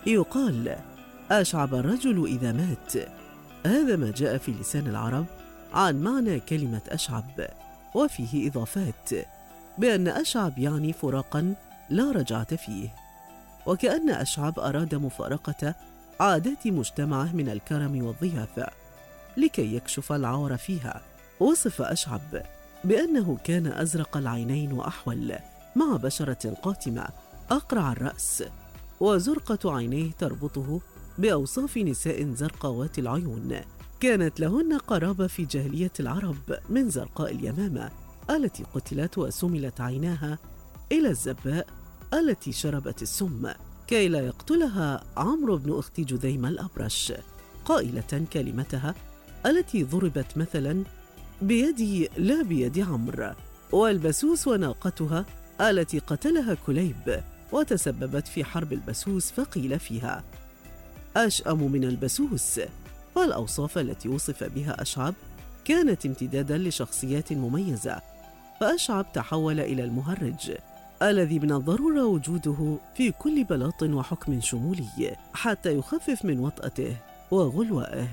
يقال: أشعب الرجل إذا مات. هذا ما جاء في لسان العرب عن معنى كلمة أشعب، وفيه إضافات بأن أشعب يعني فراقا لا رجعة فيه، وكأن أشعب أراد مفارقة عادات مجتمعه من الكرم والضيافة لكي يكشف العور فيها. وصف أشعب بأنه كان أزرق العينين وأحول، مع بشرة قاتمة، أقرع الرأس، وزرقة عينيه تربطه بأوصاف نساء زرقاوات العيون كانت لهن قرابة في جاهلية العرب من زرقاء اليمامة التي قتلت وسملت عيناها إلى الزباء التي شربت السم كي لا يقتلها عمرو بن أخت جذيمة الأبرش، قائلة كلمتها التي ضربت مثلا بيدي لا بيد عمرو. والبسوس وناقتها التي قتلها كليب وتسببت في حرب البسوس، فقيل فيها أشأم من البسوس. والأوصاف التي وصف بها أشعب كانت امتدادا لشخصيات مميزة، فأشعب تحول إلى المهرج الذي من الضرورة وجوده في كل بلاط وحكم شمولي حتى يخفف من وطأته وغلوائه.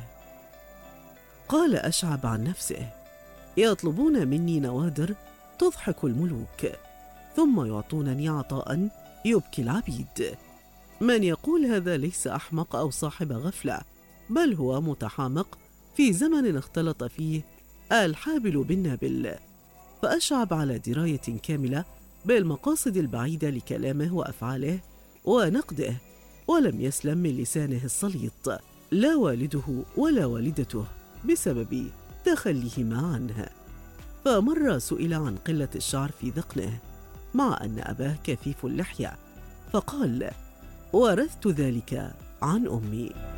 قال أشعب عن نفسه: يطلبون مني نوادر تضحك الملوك، ثم يعطونني عطاء يبكي العبيد. من يقول هذا ليس أحمق أو صاحب غفلة، بل هو متحامق في زمن اختلط فيه الحابل بالنابل. فأشعب على دراية كاملة بالمقاصد البعيدة لكلامه وأفعاله ونقده، ولم يسلم من لسانه السليط لا والده ولا والدته بسبب تخليهما عنه. فمرة سئل عن قلة الشعر في ذقنه مع أن أباه كثيف اللحية، فقال: ورثت ذلك عن أمي.